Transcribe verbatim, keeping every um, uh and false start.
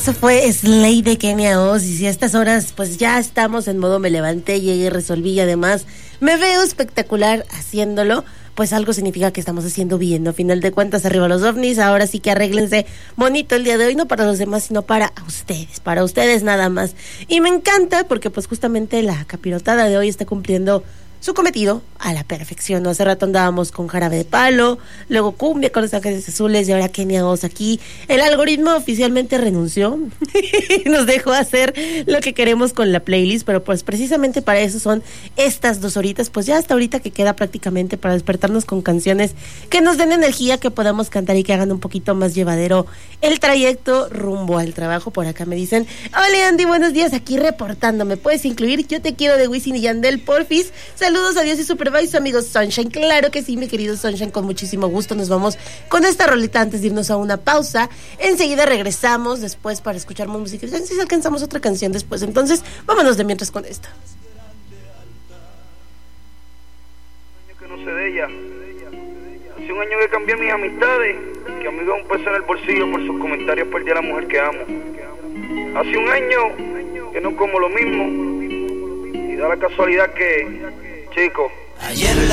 Eso fue Slay de Kenia Oz. Y si a estas horas pues ya estamos en modo me levanté, llegué, resolví y además me veo espectacular haciéndolo, pues algo significa que estamos haciendo bien, ¿no? A final de cuentas, arriba los ovnis. Ahora sí que arréglense bonito el día de hoy, no para los demás, sino para ustedes, para ustedes nada más. Y me encanta porque pues justamente la capirotada de hoy está cumpliendo su cometido a la perfección, ¿no? Hace rato andábamos con Jarabe de Palo, luego Cumbia con Los Ángeles Azules y ahora Kenia Oz aquí. El algoritmo oficialmente renunció y nos dejó hacer lo que queremos con la playlist, pero pues precisamente para eso son estas dos horitas, pues ya hasta ahorita que queda prácticamente para despertarnos con canciones que nos den energía, que podamos cantar y que hagan un poquito más llevadero el trayecto rumbo al trabajo. Por acá me dicen, hola Andy, buenos días, aquí reportándome, ¿puedes incluir Yo Te Quiero de Wisin y Yandel, porfis? Saludos, adiós y supervise, amigos Sunshine. Claro que sí, mi querido Sunshine, con muchísimo gusto. Nos vamos con esta rolita antes de irnos a una pausa. Enseguida regresamos después para escuchar más música. Ya si alcanzamos otra canción después. Entonces, vámonos de mientras con esta. Un año que no sé de ella. Hace un año que cambié mis amistades. Que amigo un peso en el bolsillo por sus comentarios perdí a la mujer que amo. Hace un año que no como lo mismo. Y da la casualidad que, chico, ayer la